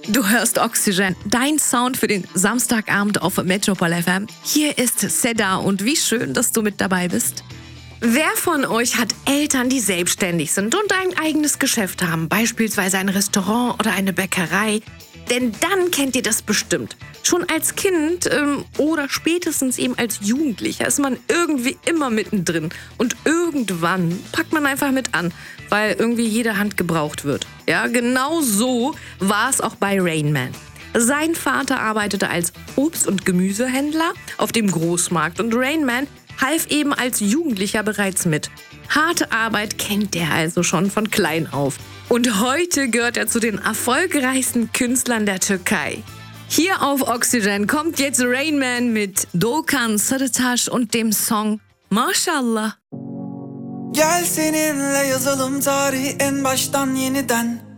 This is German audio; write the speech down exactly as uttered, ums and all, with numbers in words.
Du hörst Oxygen, dein Sound für den Samstagabend auf Metropol F M. Hier ist Seda und wie schön, dass du mit dabei bist. Wer von euch hat Eltern, die selbstständig sind und ein eigenes Geschäft haben, beispielsweise ein Restaurant oder eine Bäckerei? Denn dann kennt ihr das bestimmt. Schon als Kind ähm, oder spätestens eben als Jugendlicher ist man irgendwie immer mittendrin. Und irgendwann packt man einfach mit an, weil irgendwie jede Hand gebraucht wird. Ja, genau so war es auch bei Rain Man. Sein Vater arbeitete als Obst- und Gemüsehändler auf dem Großmarkt und Rain Man half eben als Jugendlicher bereits mit. Harte Arbeit kennt er also schon von klein auf. Und heute gehört er zu den erfolgreichsten Künstlern der Türkei. Hier auf Oxygen kommt jetzt Rain Man mit Doğukan Sarıtaş und dem Song Maşallah. Gel seninle yazalım tarihi en baştan yeniden.